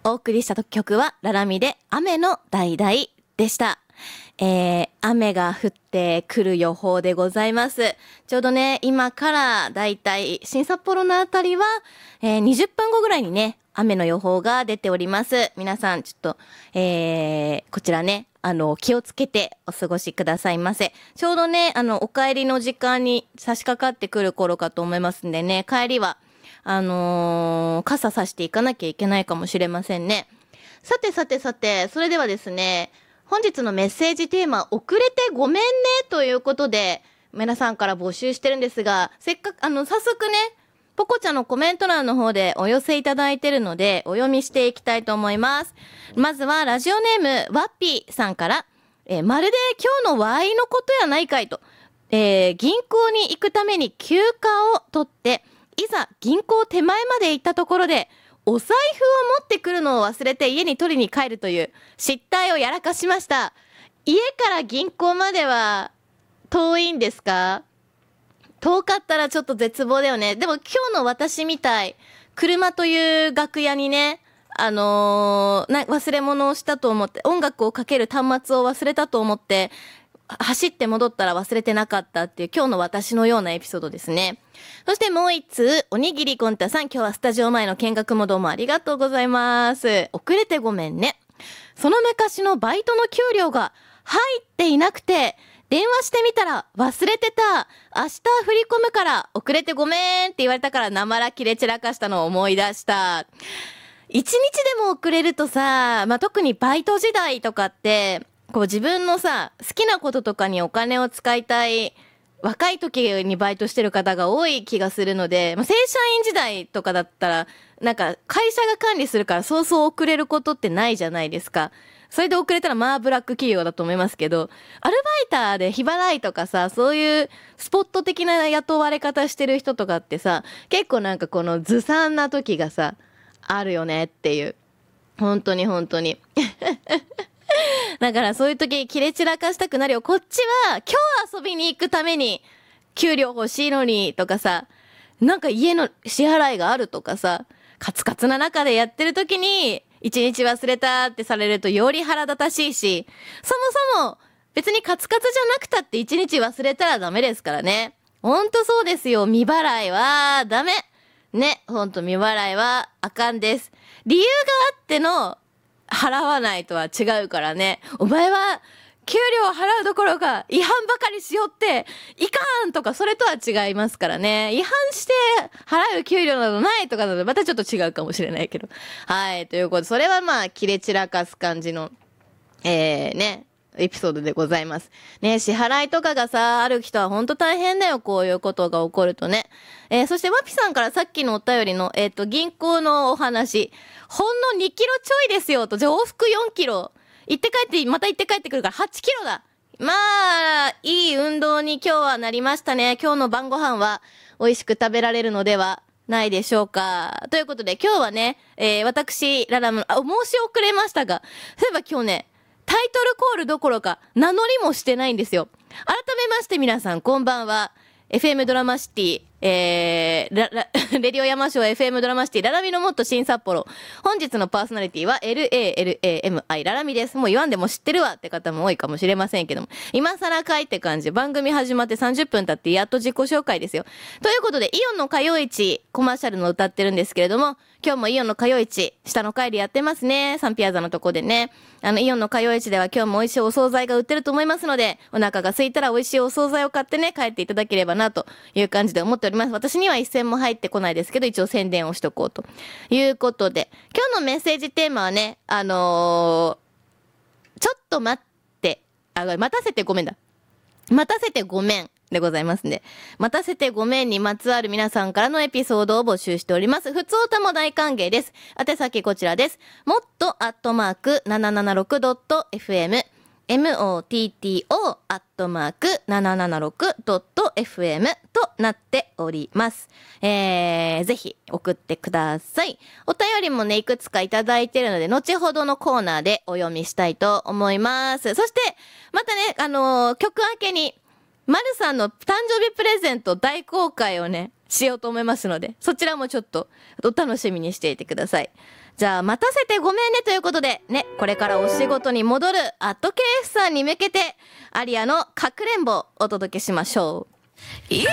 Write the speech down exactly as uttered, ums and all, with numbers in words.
お送りした曲はララミで雨の橙でした。えー、雨が降ってくる予報でございます。ちょうどね、今からだいたい新札幌のあたりは、えー、にじゅっぷんごぐらいにね、雨の予報が出ております。皆さんちょっと、えー、こちらね、あの、気をつけてお過ごしくださいませ。ちょうどね、あの、お帰りの時間に差し掛かってくる頃かと思いますんでね、帰りは、あのー、傘さしていかなきゃいけないかもしれませんね。さてさてさて、それではですね、本日のメッセージテーマ、遅れてごめんねということで、皆さんから募集してるんですが、せっかく、あの、早速ね、ポコちゃんのコメント欄の方でお寄せいただいてるので、お読みしていきたいと思います。まずは、ラジオネーム、ワッピーさんから、えー、まるで今日のワイのことやないかいと、えー、銀行に行くために休暇を取って、いざ銀行手前まで行ったところで、お財布を持ってくるのを忘れて家に取りに帰るという失態をやらかしました。家から銀行までは遠いんですか？遠かったらちょっと絶望だよね。でも今日の私みたい、車という楽屋にね、あのー、な忘れ物をしたと思って、音楽をかける端末を忘れたと思って、走って戻ったら忘れてなかったっていう今日の私のようなエピソードですね。そしてもう一通、おにぎりコンタさん、今日はスタジオ前の見学もどうもありがとうございます。遅れてごめんね。その昔のバイトの給料が入っていなくて、電話してみたら忘れてた。明日振り込むから遅れてごめんって言われたからなまら切れ散らかしたのを思い出した。一日でも遅れるとさ、まあ、特にバイト時代とかって、こう自分のさ、好きなこととかにお金を使いたい若い時にバイトしてる方が多い気がするので、まあ、正社員時代とかだったらなんか会社が管理するからそうそう遅れることってないじゃないですか。それで遅れたらまあブラック企業だと思いますけど、アルバイターで日払いとかさ、そういうスポット的な雇われ方してる人とかってさ、結構なんかこのずさんな時がさあるよねっていう、本当に本当にだからそういう時切れ散らかしたくなるよ。こっちは今日遊びに行くために給料欲しいのにとかさ、なんか家の支払いがあるとかさ、カツカツな中でやってる時に一日忘れたってされるとより腹立たしいし、そもそも別にカツカツじゃなくたって一日忘れたらダメですからね。ほんとそうですよ。未払いはダメね。ほんと未払いはあかんです。理由があっての払わないとは違うからね。お前は給料を払うどころか違反ばかりしよっていかんとか、それとは違いますからね。違反して払う給料などないとかなのでまたちょっと違うかもしれないけど、はい、ということでそれはまあ切れ散らかす感じのえーねエピソードでございますね。支払いとかがさある人はほんと大変だよ、こういうことが起こるとね。えー、そしてワピさんからさっきのお便りのえっと銀行のお話、ほんのにキロちょいですよと。じゃあ往復よんキロ行って帰ってまた行って帰ってくるからはちキロだ。まあいい運動に今日はなりましたね。今日の晩ご飯は美味しく食べられるのではないでしょうか。ということで今日はね、えー、私ララムあ申し遅れましたが、そういえば今日ねタイトルコールどころか名乗りもしてないんですよ。改めまして皆さんこんばんは。 エフエム ドラマシティ、えー、ララレディオ山椒 エフエム ドラマシティララミのもっと新札幌、本日のパーソナリティは エルエーエルエーエムアイ ララミです。もう言わんでも知ってるわって方も多いかもしれませんけども、今更かいって感じ。番組始まってさんじゅっぷん経ってやっと自己紹介ですよ。ということでイオンの歌謡市コマーシャルの歌ってるんですけれども、今日もイオンの歌謡市下の階でやってますね。サンピアザのとこでね、あのイオンの歌謡市では今日も美味しいお惣菜が売ってると思いますので、お腹が空いたら美味しいお惣菜を買ってね帰っていただければなという感じで思っております。私には一銭も入ってこないですけど、一応宣伝をしとこうということで、今日のメッセージテーマはね、あのー、ちょっと待ってあ待たせてごめんだ待たせてごめんでございますんで、待たせてごめんにまつわる皆さんからのエピソードを募集しております。ふつおたも大歓迎です。宛先こちらです。もっとアットマーク ななななろくドットエフエム モット アットマーク ななななろくドットエフエム となっております。えー、ぜひ送ってください。お便りもねいくつかいただいているので、後ほどのコーナーでお読みしたいと思います。そしてまたね、あのー、曲明けにマルさんの誕生日プレゼント大公開をねしようと思いますので、そちらもちょっとお楽しみにしていてください。じゃあ待たせてごめんねということでね、これからお仕事に戻るアット ケーエフ さんに向けてアリアのかくれんぼをお届けしましょう。